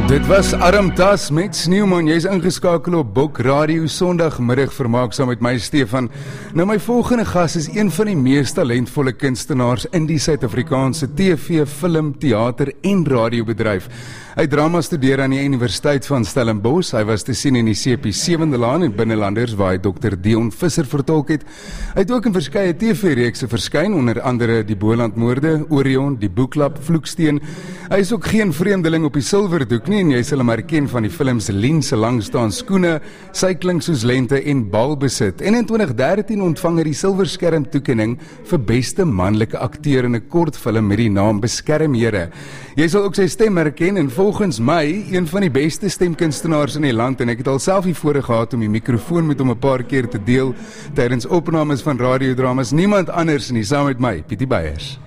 Dit was Arm Tas met Sneeuwman. Jy is ingeskakel op Bok Radio Sondagmiddag vermaak saam met my Stefan. Nou my volgende gas is een van die mees talentvolle kunstenaars in die Suid-Afrikaanse TV, film, teater en radiobedryf. Hy drama studeer aan die Universiteit van Stellenbosch. Hy was te sien in die CP 7de Laan en Binnelanders waar hy Dr. Dion Visser vertolk het. Hy het ook in verskeie TV-reekse verskyn, onder andere Die Bolandmoorde, Orion, Die Boeklap, Vloeksteen. Hy is ook geen vreemdeling op die silverdoek nie en jy sal hom herken van die films Lien se langstaan skoene, Sy klink soos lente en Balbesit. En in 2013 ontvang hy die silverskerm toekenning vir beste manlike akteur in 'n kortfilm met die naam Beskermhede. Jy sal ook sy stem herken en volgens my een van die beste stemkunstenaars in die land en ek het al self die voorreg gehad om die mikrofoon met hom 'n paar keer te deel tydens opnames van radiodramas. Niemand anders nie, saam met my, Pietie Beyers.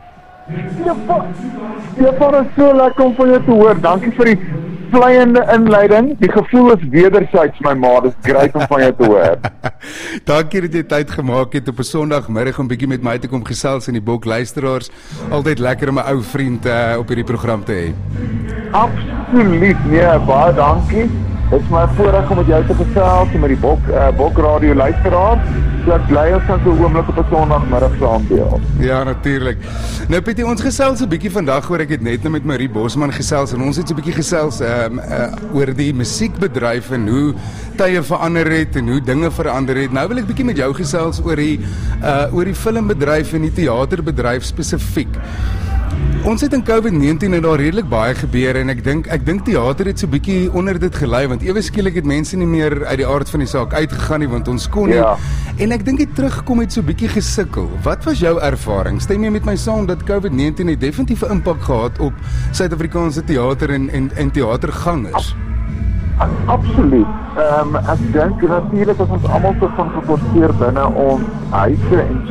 Stefan, is so lekker om van jou te hoor. Dankie vir die vleiende inleiding. Die gevoel is wederzijds, my ma. Dit is great om van jou te hoor. Dankie dat jy tyd gemaak het op 'n Sondagmiddag om bietjie met my te kom gesels en die Bok luisteraars. Altyd lekker om 'n ou vriend op hierdie program te hê. Absoluut, nee, baie dankie. Dit is my voorreg om met jou te gesels en met die Bok Radio luisteraars. So ek bly ons kan so 'n oomblik op 'n Sondagmiddag saam deel. Ja, natuurlik. Nou Pietie, ons gesels 'n bietjie vandag oor, ek het net met Marie Bosman gesels en ons het so 'n bietjie gesels oor die musiekbedryf en hoe tye verander het en hoe dinge verander het. Nou wil ek bietjie met jou gesels oor die filmbedryf en die teaterbedryf spesifiek. Ons het in COVID-19 en daar redelik baie gebeur en ek dink teater het so bietjie onder dit gelei want ewe skielik het mense nie meer uit die aard van die saak uitgegaan nie want ons kon nie. Ja. En ek dink die terugkom het so bietjie gesukkel. Wat was jou ervaring? Stem jy met my saam dat COVID-19 het definitief 'n impak gehad op Suid-Afrikaanse teater en teatergangers? Absoluut. Ek dink natuurlik as ons almal so van geforseer binne ons huise en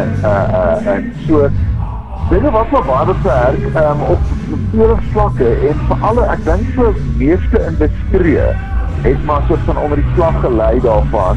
so dinge was maar baie beperk op vele vlakke en veral ek dink vir meeste industrieë het maar soort van onder die slag gelei daarvan.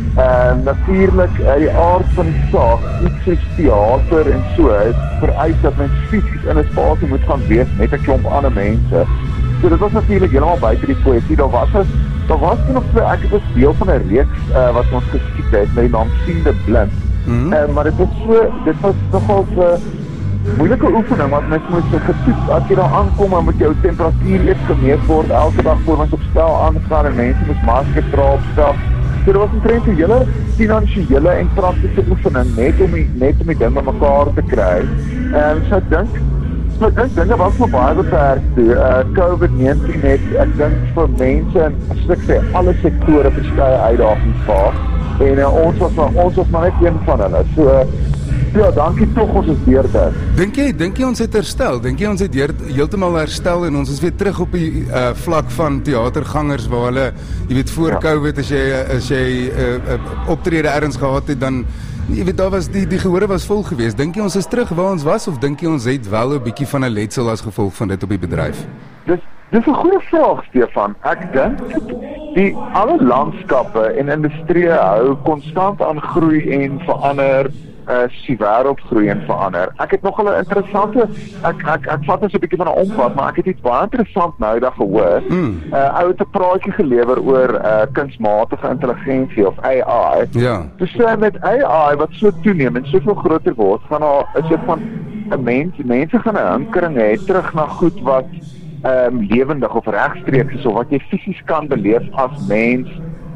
Natuurlik die aard van die saak, iets soos teater en so, het vereis dat mens fisies in 'n spasie moet gaan wees met 'n klomp ander mense. So dit was natuurlik heeltemal buite die poësie. Daar was nog so, ek het 'n deel van 'n reeks wat ons geskiet het met die naam Siende Blind. Maar dit was nogal moeilike oefening, want mens moet so getoets, as jy daar aankom, dan moet jou temperatuur eers gemeet word, elke dag voor ons op stel aangaan en mense moes maskers dra op stel. So dit was omtrent 'n hele finansiële en praktiese oefening, net om die ding met mekaar te kry. So ek dink dinge was maar baie beperk toe. COVID-19 het, ek dink vir mense, en as ek sê, alle sektore verskeie uitdagings gehad, en ons was maar net een van hulle. So, ja, dankie tog, ons is deur dit. Dink jy ons het herstel? Dink jy ons het heeltemal herstel en ons is weer terug op die vlak van teatergangers waar hulle, jy weet, voor COVID as jy optrede ergens gehad het, dan, jy weet, daar was die gehore was vol geweest. Dink jy ons is terug waar ons was of dink jy ons het wel 'n bietjie van 'n letsel as gevolg van dit op die bedryf? Dis 'n goeie vraag, Stefan. Ek dink die alle landskappe en industrieë hou konstant aan groei en verander. Die wêreld groei en verander. Ek het nog 'n interessante, ek vat net so 'n bietjie van 'n ompad, maar ek het iets baie interessant nou eendag gehoor. Ou het 'n praatjie gelewer oor kunsmatige intelligensie of AI. Ja. Dus met AI wat so toeneem en soveel groter word, gaan daar 'n soort van 'n mense gaan 'n hinkering hê terug na goed wat lewendig of regstreeks is of wat jy fisies kan beleef as mens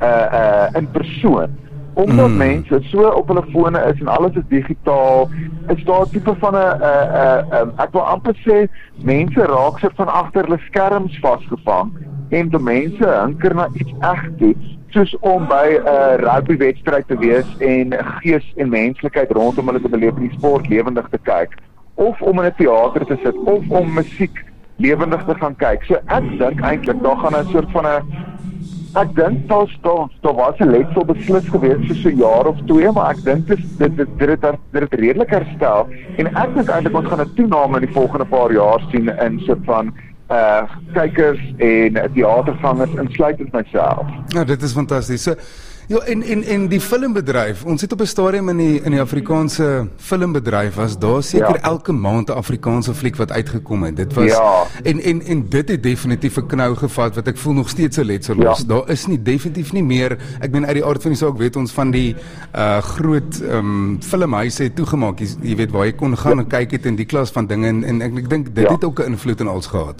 in persoon. Omdat mense so op hulle fone is en alles is digitaal, is daar 'n tipe van 'n ek wil amper sê, mense raak so van agter hulle skerms vasgevang en die mense hinker na iets egte, soos om by 'n rugbywedstryd te wees en gees en menslikheid rondom hulle te beleef en die sport lewendig te kyk, of om in 'n teater te sit, of om musiek lewendig te gaan kyk. So ek dink eintlik daar gaan 'n soort van 'n Ek dink daar was 'n letsel beslis geweest vir so 'n jaar of 2, maar ek dink dit het redelik herstel en ek dink eintlik ons gaan 'n toename in die volgende paar jaar sien in soort van kykers en teatergangers insluitend myself. Nou, dit is fantasties. So Ja, en die filmbedryf, ons het op 'n stadium in die Afrikaanse filmbedryf was daar seker elke maand 'n Afrikaanse fliek wat uitgekom het. Dit was en dit het definitief 'n knou gevat wat ek voel nog steeds 'n letsel los. Daar is definitief nie meer, ek meen uit die aard van die saak weet ons van die groot filmhuise het toegemaak. Jy weet waar jy kon gaan en kyk het in die klas van dinge en ek dink dit het ook 'n invloed in alles gehad.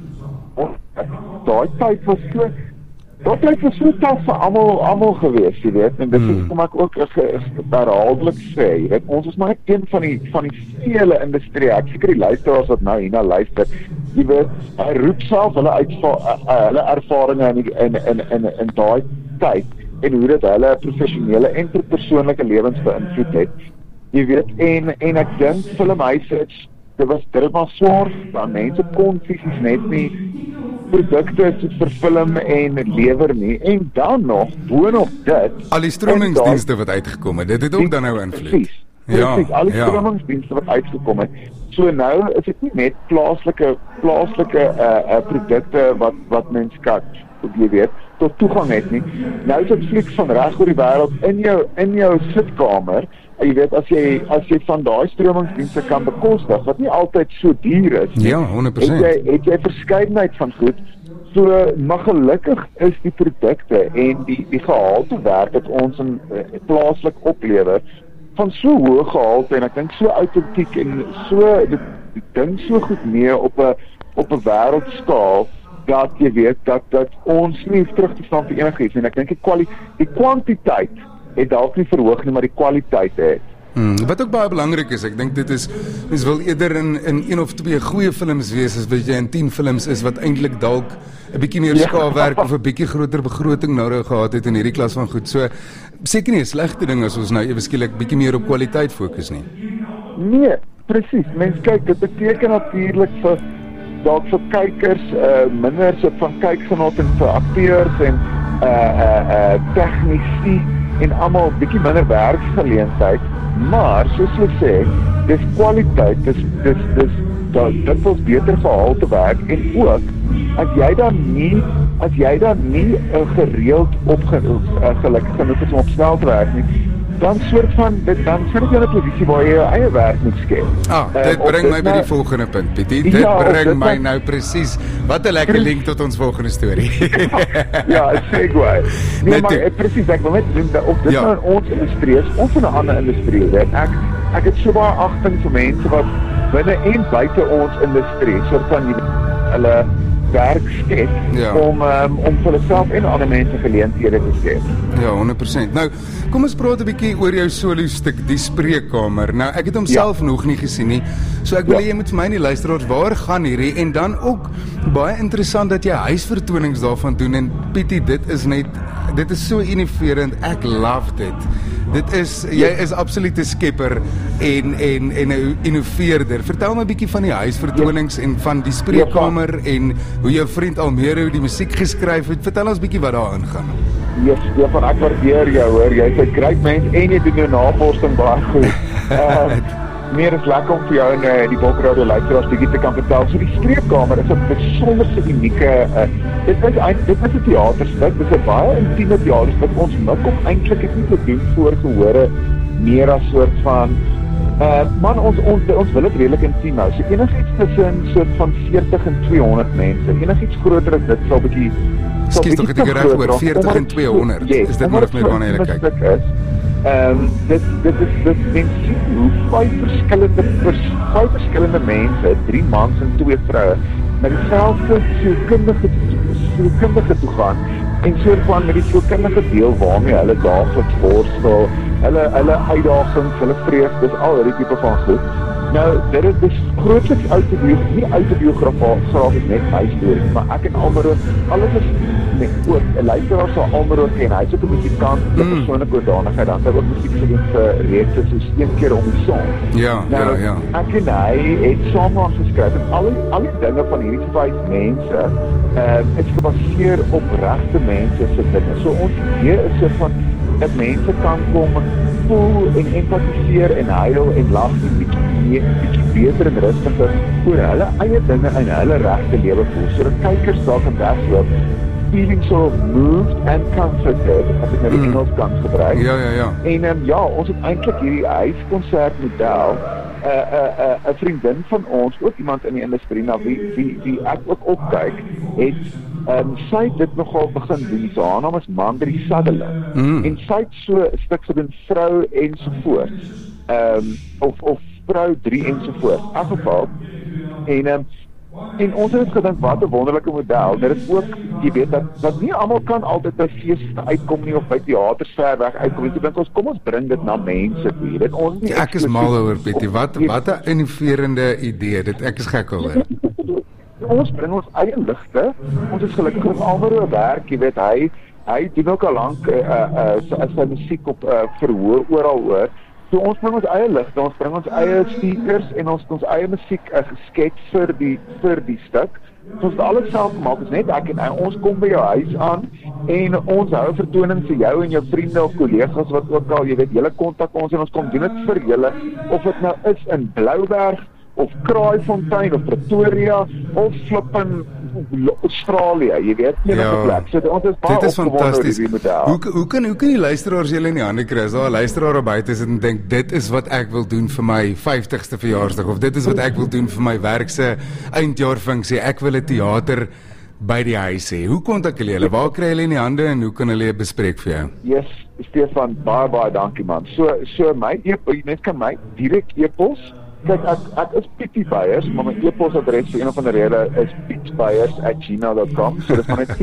Daai tyd was so taaf vir almal gewees, jy weet, en dit is kom ek ook herhaaldelik sê, jy weet, ons is maar een van die vele industrie, ek seker die luisteraars wat nou hierna luister, jy weet, hy roep self hulle ervarings in daai tyd, en hoe dit hulle professionele en persoonlike lewens beïnvloed het, jy weet, en ek dink filmhuise, dit was swaar, want mense kon fisies net nie produkte soos vir film en lewer nie, en dan nog, boonop dit, al die stromingsdienste wat uitgekom het, dit het ook dan nou invloed. Precies, al die stromingsdienste wat uitgekom het, so nou is dit nie net plaaslike produkte wat mens kan, jy weet, tot toegang het nie, nou is dit flieks van reg oor die wêreld in jou sitkamer, jy weet, as jy van daai stromingsdienste kan bekostig, wat nie altyd so duur is, ja, 100%. Het jy verskeidenheid van goed, so, maar gelukkig is die produkte en die gehalte werk wat ons in plaaslik oplewer, van so hoë gehalte, en ek dink so autentiek, en so, dit ding so goed mee op 'n wêreldskaal, dat jy weet, dat ons nie hoef terug te staan vir enigiets, en ek dink die kwantiteit het dalk nie verhoog nie, maar die kwaliteit het. Wat ook baie belangrik is, ek dink dit is, mens wil eerder in 1 of 2 goeie films wees, as wat jy in 10 films is, wat eintlik dalk 'n bietjie meer skaalwerk of 'n bietjie groter begroting nodig gehad het in hierdie klas van goed. So, seker nie 'n slegte ding as ons nou ewe skielik bietjie meer op kwaliteit fokus nie. Nee, presies. Mens kyk, dit beteken natuurlik vir dalk vir kykers, minder so van kykgenot en vir akteurs en tegnisi en almal bietjie minder werksgeleentheid, maar soos jy sê, dis kwaliteit, dit was beter gehalte werk, en ook as jy dan nie gereeld gelukkig genoeg is om op snel te werk nie, dan soort van dan vind jy 'n posisie waar jy jou eie werk moet skep. Dit bring my by die volgende punt, Pietie. Dit bring my nou presies. Wat 'n lekker link tot ons volgende storie. Ja, segue. Nee, maar presies, ek wil net noem dat of dit nou in ons industrie is of in 'n ander industrie, ek het so baie agting vir mense wat binne en buite ons industrie soort van hulle werk skep om vir hulself en ander mense geleenthede te skep. Ja, 100%. Nou, kom ons praat 'n bietjie oor jou solo stuk, Die Spreekkamer. Nou, ek het hom self nog nie gesien nie, so ek wil jy moet vir my en die luisteraars, waar gaan hierdie, en dan ook baie interessant dat jy huisvertonings daarvan doen, en Pietie, dit is so innoverend, ek love dit. Jy is absoluut 'n skepper en 'n innoveerder. Vertel my 'n bietjie van die huisvertonings en van Die Spreekkamer en hoe jou vriend Almero die musiek geskryf het. Vertel ons 'n bietjie wat daar aangaan. Stefan, ek waardeer jou, hoor. Jy's 'n great mens en jy doen jou navorsing baie goed. Meer is lekker om vir jou en die Bokradio luisteraars bietjie te kan vertel. So Die Spreekkamer is 'n besonderse unieke dit is 'n teaterstuk, dit is 'n baie intieme teaterstuk. Ons mik op eintlik het nie te doen voor gehore meer as soort van man, ons wil dit redelik intiem hou. So enigiets tussen soort van 40 en 200 mense. Enigiets groter as dit sal bietjie Skus tog, het ek reg oor 40 en 200. Is dit maar of net waarna jy kyk? Dit mense hoe 5 verskillende mense, 3 mans en 2 vroue, met dieselfde sielkundige toe gaan, en soort van met die sielkundige deel waarmee hulle daagliks worstel, hulle uitdagings, hulle vreugdes, al hierdie tipe van goed. Nou, dit is grootliks nie autobiografies net my stories, maar ek en Almero, alles is ook, 'n luisteraar sal Almero ken, hy is ook 'n musikant, 'n persoonlike hoedanigheid, dan sy ook musiek gedoen vir reekse soos Een keer om die son. Ja. Ek en hy het saam geskryf, en al die dinge van hierdie 5 mense, is gebaseer op regte mense se dinge. So ons idee is so van, dat mense kan kom voel en empatiseer en huil en lag en bietjie beter en rustiger oor hulle eie dinge en hulle regte lewe voel, sodat kykers daar kan wegloop feeling so moved and comforted, as ek nou die Engels kan gebruik. Ja. En ja, ons het eintlik hierdie huiskonsertmodel, 'n vriendin van ons, ook iemand in die industrie, na wie ek ook opkyk, het sy het dit nogal begin doen. So haar naam is Mandri Sutherland. En sy het so 'n stuk gedoen, vrou ensovoorts. Of vrou 3 ensovoorts. In geval. En ons het gedink, wat 'n wonderlike model. Dit is ook, jy weet, dat nie almal kan altyd by feeste uitkom nie, of by teaters ver weg uitkom nie. Ek dink kom ons bring dit na mense toe. Dit ons nie. Ek is mal oor Pietie. Wat 'n innoverende idee. Ek is gek oor. Ons bring ons eie ligte. Ons is gelukkig met Alvaro werk, jy weet, hy doen ook al lank sy musiek op verhoor oral hoor. So ons bring ons eie ligte, ons bring ons eie speakers en ons eie musiek geskets vir die stuk. So ons het alles self gemaak, is net ek en hy. Ons kom by jou huis aan en ons hou 'n vertoning vir jou en jou vriende of kollegas wat ook al, jy weet, julle kontak ons en ons kom doen dit vir julle, of dit nou is in Blouberg of Kraaifontein of Pretoria of flippin Australië, jy weet, enige plek. So ons is baie opgewonde oor die model. Hoe kan die luisteraars julle in die hande kry? As daar 'n luisteraar op buite sit en dink dit is wat ek wil doen vir my 50ste verjaarsdag, of dit is wat ek wil doen vir my werk se eindjaarfunksie. Ek wil 'n teater by die huis hê. Hoe kontak julle? Waar kry julle in die hande en hoe kan hulle bespreek vir jou? Yes, Stefan, baie dankie man. So my mens kan my direk e-pos. Kyk, ek is Pietie Beyers, maar my e-posadres vir een of ander rede is pietbeyers@gmail.com. So dis maar net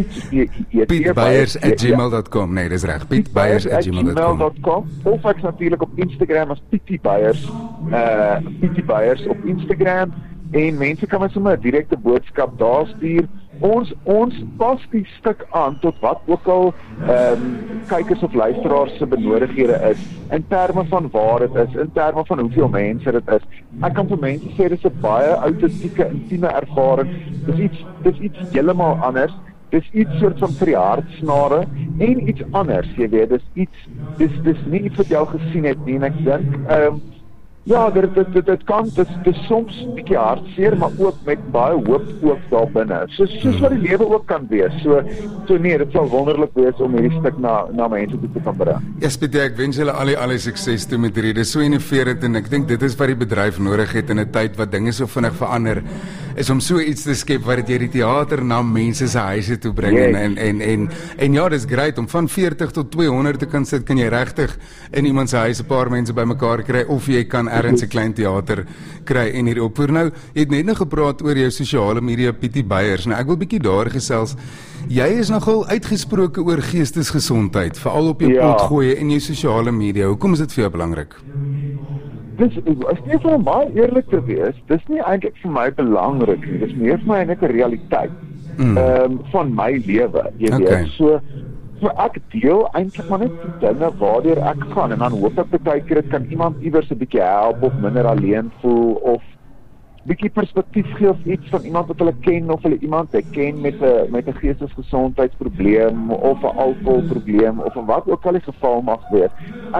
pietbeyers@gmail.com. Nee, dis reg. pietbeyers@gmail.com. Of ek's natuurlik op Instagram as Pietie Beyers. Pietie Beyers op Instagram. En mense kan my sommer 'n direkte boodskap daar stuur. Ons pas die stuk aan tot wat ook al kykers of luisteraars se benodighede is, in terme van waar dit is, in terme van hoeveel mense dit is. Ek kan vir mense sê dis 'n baie autentieke, intieme ervaring. Dis iets heeltemal anders. Dis iets soort van vir die hartsnare en iets anders, jy weet. Dis nie iets wat jy al gesien het nie, en ek dink ja, dit kan, dis soms 'n bietjie hartseer, maar ook met baie hoop ook daar binne. Soos wat die lewe ook kan wees. So nee, dit sal wonderlik wees om hierdie stuk na mense toe te kan bring. Ja, Pietie, ek wens julle al die sukses toe met hierdie. Dit is so innoverend en ek dink dit is wat die bedryf nodig het in 'n tyd wat dinge so vinnig verander, is om so iets te skep wat jy die teater na mense se huise toe bring. Yes. En ja, dis great om van 40 tot 200 te kan sit, kan jy regtig in iemand se huis 'n paar mense bymekaar kry, of jy kan ergens 'n klein teater kry en hier opvoer. Nou, jy het net nou gepraat oor jou sosiale media, Pietie Beyers. Nou, ek wil bietjie daar gesels. Jy is nogal uitgesproke oor geestesgesondheid, veral op jou potgoeie en jou sosiale media. Hoekom is dit vir jou belangrik? Dis, as jy vir my eerlik te wees, dis nie eintlik vir my belangrik nie. Dis meer vir my net 'n realiteit van my lewe, jy weet. So ek deel eintlik maar net die dinge waardeur ek gaan, en dan hoop ek baie keer dit kan iemand iewers 'n bietjie help of minder alleen voel, of bietjie perspektief gee of iets van iemand wat hulle ken, of hulle iemand ken met 'n geestesgesondheidsprobleem of 'n alkoholprobleem of wat ook al die geval mag wees.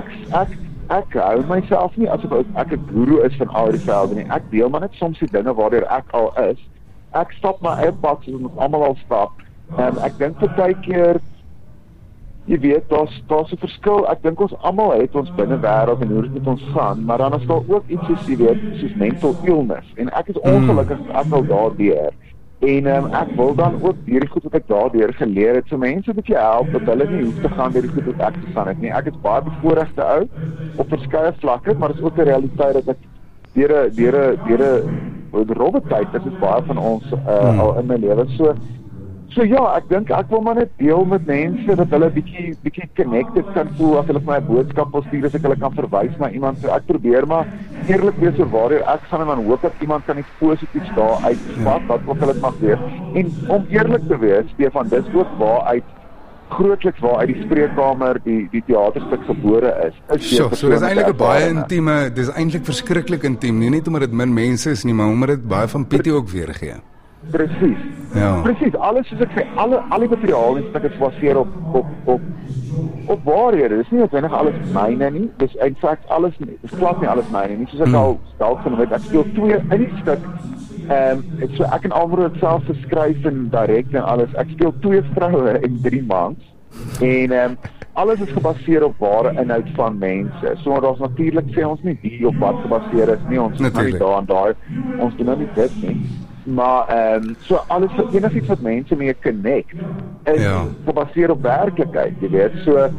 Ek hou myself nie asof ek 'n guru is van al die velde nie. Ek deel maar net soms die dinge waardeur ek al is. Ek stap my eie pad soos ons almal al stap. Ek dink baie keer, jy weet, daar's 'n verskil. Ek dink ons almal het ons binnewêreld en hoe dit met ons gaan, maar dan is daar ook iets soos, jy weet, soos mental illness. En ek is ongelukkig ek al daardeur. En ek wil dan ook deur die goed wat ek daardeur geleer het, so mense wat jy help, dat hulle nie hoef te gaan deur die goed wat ek gegaan het nie. Ek is baie bevoorregte ou op verskeie vlakke, maar dit is ook 'n realiteit dat ek deur 'n rowwe tyd, dit is baie van ons al in my lewe. So ja, ek dink ek wil maar net deel met mense dat hulle bietjie connected kan voel, as hulle vir my 'n boodskap wil stuur, as ek hulle kan verwys na iemand. So ek probeer maar eerlik wees oor waardeur ek gaan, en dan hoop dat iemand kan iets positiefs daar uitvat, wat ook al dit mag wees. En om eerlik te wees, Stefan, dis ook grootliks waar uit die spreekkamer die teaterstuk gebore is. So dis eintlik 'n baie intieme, dis eintlik verskriklik intiem, nie net omdat dit min mense is nie, maar omdat dit baie van Pietie ook weergee. Presies. Ja. Presies, alles soos ek sê, al die materiaal en stukke is gebaseer op waarhede. Dis nie noodwendig alles myne nie. Dis in feite alles nie. Dis glad nie alles myne nie. Soos ek al genoem het, ek speel 2 in die stuk So ek en Alvaro het self geskryf en direk en alles. Ek speel 2 vroue en 3 mans. En alles is gebaseer op ware inhoud van mense. So daar's natuurlik sê ons nie die op wat gebaseer is nie. Ons is nou nie daar en daar. Ons doen nou nie dit nie. Maar so alles enigiets wat mense mee connect is gebaseer op werklikheid, jy weet. So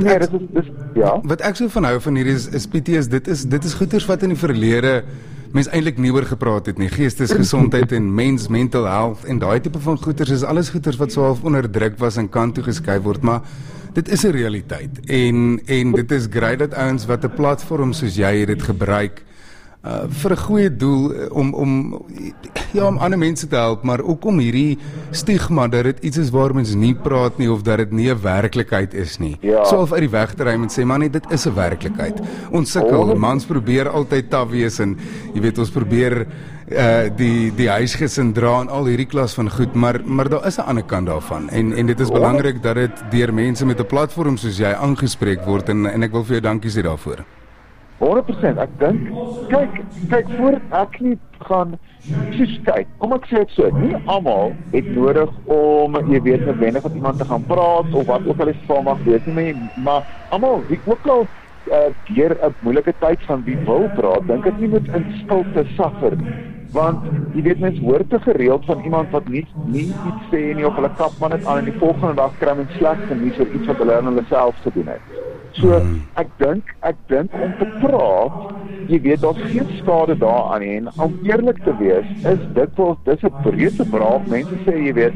wat ek so van hou van hierdie is PT's, dit is goeters wat in die verlede mens eintlik nie oor gepraat het nie. Geestesgesondheid en mental health en daai tipe van goeters is alles goeters wat so half onderdruk was en kant toe geskuif word, maar dit is 'n realiteit. En dit is great dat ouens wat 'n platform soos jy dit gebruik vir 'n goeie doel om ander mense te help, maar ook om hierdie stigma dat dit iets is waar mense nie praat nie of dat dit nie 'n werklikheid is nie. So half uit die weg te ruim en sê man, nee, dit is 'n werklikheid. Ons sukkel, mans probeer altyd taaf wees en jy weet ons probeer die huisgesin dra en al hierdie klas van goed, maar daar is 'n ander kant daarvan en dit is belangrik dat dit deur mense met 'n platform soos jy aangespreek word en ek wil vir jou dankie sê daarvoor. 100%, ek dink, kyk, voor ek nie gaan, soos kyk, kom ek sê het so, nie almal het nodig om, jy weet, noodwendig met iemand te gaan praat, of wat ook al die geval mag wees nie, maar almal, wie ook al deur 'n moeilike tyd van wie wil praat, dink ek nie moet in stilte suffer, want, jy weet, mens hoor te gereeld van iemand wat nie iets sê nie, of hulle kap maar net aan en die volgende dag kry men sleg vernies oor iets wat hulle aan hulle self gedoen het. So, ek dink om te praat, jy weet, daar's geen skade daaraan nie, en om eerlik te wees, dis 'n breedte braaf, mense sê, jy weet,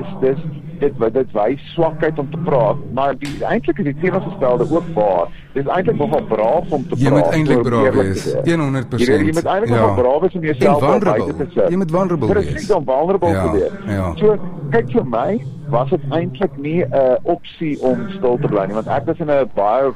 dit wys swakheid om te praat, maar eintlik is die teenoorgestelde ook waar, dis eintlik nogal braaf om te praat. Jy moet eintlik braaf wees, 100%. Jy moet eintlik nogal braaf wees om jouself op buite te sit. Jy moet vulnerable wees. Presies, om vulnerable te wees. So, kyk vir my, was dit eintlik nie 'n opsie om stil te bly nie, want ek was in 'n baie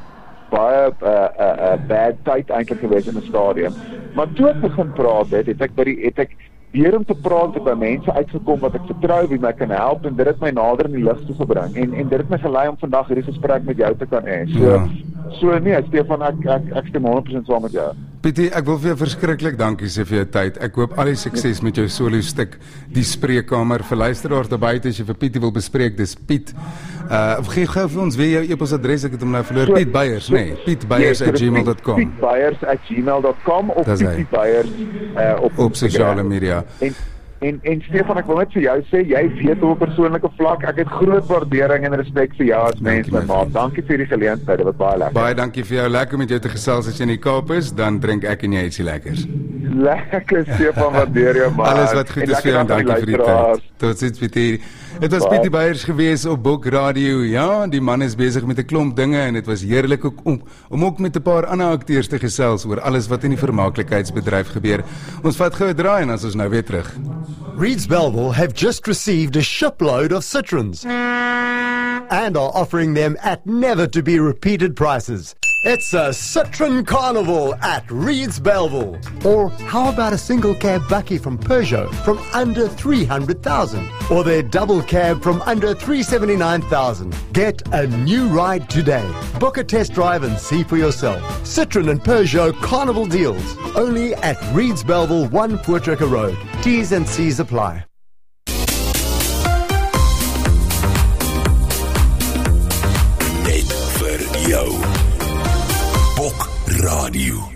bad tyd eintlik gewees in 'n stadium. Maar toe ek begin praat het ek deur om te praat het by mense uitgekom wat ek vertrou, wie my kan help, en dit het my nader in die lig toe gebring. En dit het my gelei om vandag hierdie gesprek met jou te kan hê. So nee, Stefan, ek stem 100% saam met jou. Pietie, ek wil vir jou verskriklik dankie sê vir jou tyd. Ek hoop al die sukses met jou solo stuk, Die Spreekkamer. Vir luisteraars daar buite, as jy vir Pietie wil bespreek, dis Piet. Gee gou vir ons weer jou e-posadres, ek het hom nou verloor. Piet Beyers, nee, pietbeyers@gmail.com. Pietbeyers@gmail.com of Pietie Beyers op sosiale media. En Stefan, ek wil net vir jou sê, jy weet op 'n persoonlike vlak, ek het groot waardering en respek vir jou as mens, my maat. Dankie vir die geleentheid, dit was baie lekker. Baie dankie vir jou, lekker met jou te gesels as jy in die Kaap is, dan drink ek en jy ietsie lekkers. Lekker, Stefan, waardeer jou, man. Alles wat goed is vir jou en dankie vir die tyd. Totsiens, Pietie. Het was Pietie Beyers gewees op Bok Radio. Ja, die man is besig met 'n klomp dinge en dit was heerlik om ook met 'n paar ander akteurs te gesels oor alles wat in die vermaaklikheidsbedryf gebeur. Ons vat gou 'n draai en as ons nou weer terug. Reeds Belleville have just received a shipload of citrons and are offering them at never-to-be-repeated prices. It's a Citron Carnival at Reeds Belleville. Or how about a single cab bakkie from Peugeot from under 300,000? Or their double cab from under 379,000? Get a new ride today. Book a test drive and see for yourself. Citron and Peugeot Carnival deals. Only at Reeds Belleville, 1 Voortrekker Road. T's and C's apply. Net vir jou. Bok Radio.